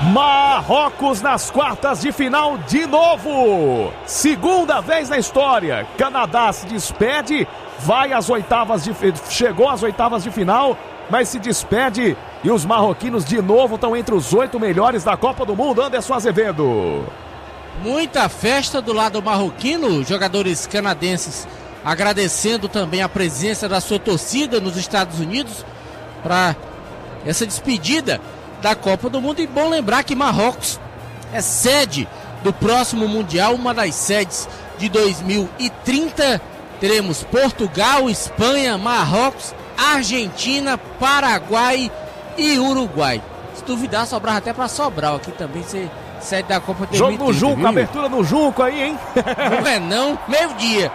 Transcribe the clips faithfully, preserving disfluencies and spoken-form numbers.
Marrocos nas quartas de final de novo. Segunda vez na história. Canadá se despede, vai às oitavas de chegou às oitavas de final, mas se despede e os marroquinos de novo estão entre os oito melhores da Copa do Mundo. Anderson Azevedo. Muita festa do lado marroquino, jogadores canadenses agradecendo também a presença da sua torcida nos Estados Unidos para essa despedida da Copa do Mundo. E bom lembrar que Marrocos é sede do próximo Mundial, uma das sedes de dois mil e trinta. Teremos Portugal, Espanha, Marrocos, Argentina, Paraguai e Uruguai. Se duvidar, sobrava até para Sobral aqui também ser sede da Copa de dois mil e trinta. Jogo no Junco, viu? Abertura no Junco aí, hein? Não é não, meio-dia.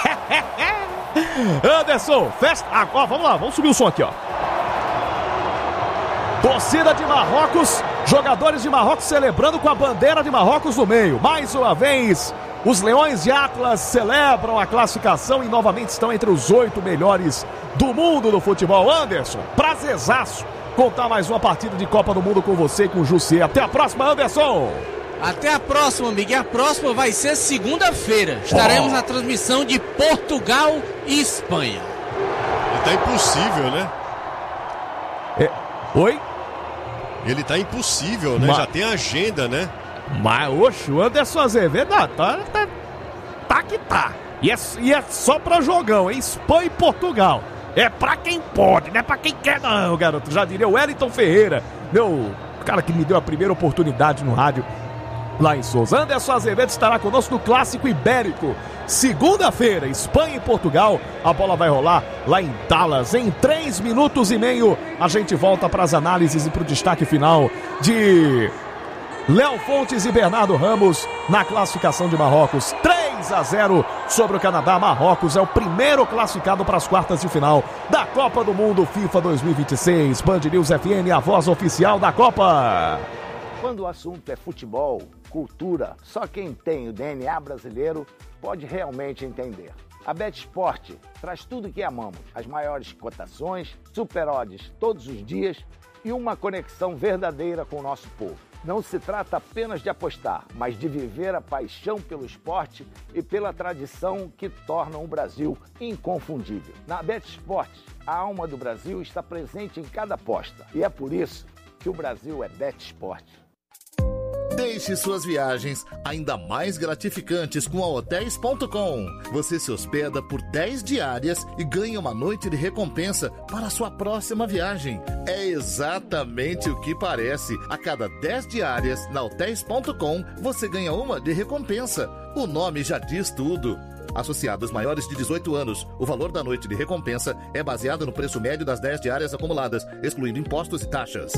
Anderson, festa. Ah, ó, vamos lá, vamos subir o som aqui, ó. Torcida de Marrocos, jogadores de Marrocos celebrando com a bandeira de Marrocos no meio. Mais uma vez, os Leões de Atlas celebram a classificação e novamente estão entre os oito melhores do mundo no futebol. Anderson, prazerzaço contar mais uma partida de Copa do Mundo com você e com o Jussier. Até a próxima, Anderson! Até a próxima, amigo. E a próxima vai ser segunda-feira. Estaremos oh. na transmissão de Portugal e Espanha. E tá impossível, né? É. Oi? Ele tá impossível, né? Mas... Já tem agenda, né? Mas, oxe, o Anderson Azevedo tá, tá, tá que tá. E é, e é só pra jogão, hein? Espanha e Portugal. É pra quem pode, não é pra quem quer não, garoto. Já diria o Wellington Ferreira, meu cara que me deu a primeira oportunidade no rádio lá em Souza. Anderson Azevedo estará conosco no Clássico Ibérico. Segunda-feira, Espanha e Portugal. A bola vai rolar lá em Dallas. Em três minutos e meio, a gente volta para as análises e para o destaque final de Léo Fontes e Bernardo Ramos na classificação de Marrocos. três a zero sobre o Canadá. Marrocos é o primeiro classificado para as quartas de final da Copa do Mundo FIFA dois mil e vinte e seis. Band News F M, a voz oficial da Copa. Quando o assunto é futebol, cultura, só quem tem o D N A brasileiro pode realmente entender. A BetSport traz tudo o que amamos, as maiores cotações, super odds todos os dias e uma conexão verdadeira com o nosso povo. Não se trata apenas de apostar, mas de viver a paixão pelo esporte e pela tradição que tornam o Brasil inconfundível. Na BetSport, a alma do Brasil está presente em cada aposta e é por isso que o Brasil é BetSport. Deixe suas viagens ainda mais gratificantes com a hotéis ponto com. Você se hospeda por dez diárias e ganha uma noite de recompensa para a sua próxima viagem. É exatamente o que parece. A cada dez diárias na hotéis ponto com, você ganha uma de recompensa. O nome já diz tudo. Associados maiores de dezoito anos, o valor da noite de recompensa é baseado no preço médio das dez diárias acumuladas, excluindo impostos e taxas.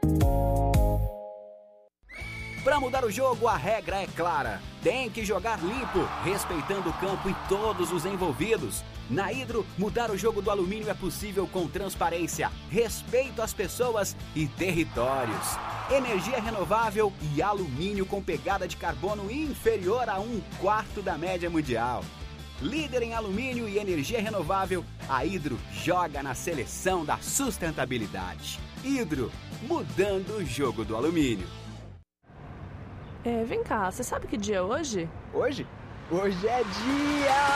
Para mudar o jogo, a regra é clara. Tem que jogar limpo, respeitando o campo e todos os envolvidos. Na Hidro, mudar o jogo do alumínio é possível com transparência, respeito às pessoas e territórios. Energia renovável e alumínio com pegada de carbono inferior a um quarto da média mundial. Líder em alumínio e energia renovável, a Hidro joga na seleção da sustentabilidade. Hidro, mudando o jogo do alumínio. É, vem cá, você sabe que dia é hoje? Hoje? Hoje é dia...